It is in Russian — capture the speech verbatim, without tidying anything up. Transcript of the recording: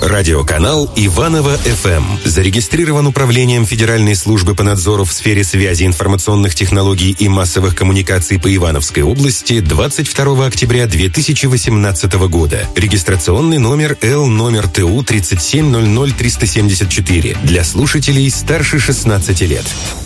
Радиоканал Иваново-эф эм зарегистрирован Управлением Федеральной службы по надзору в сфере связи, информационных технологий и массовых коммуникаций по Ивановской области двадцать второго октября две тысячи восемнадцатого года. Регистрационный номер Л номер Т У тридцать семь ноль ноль триста семьдесят четыре для слушателей старше шестнадцати лет.